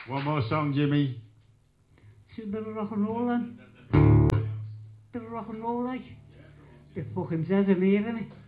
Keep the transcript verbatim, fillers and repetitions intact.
One more song, Jimmy. See a bit of rock and roll then. Bit of rock and roll like. Bit fucking says in here, innit?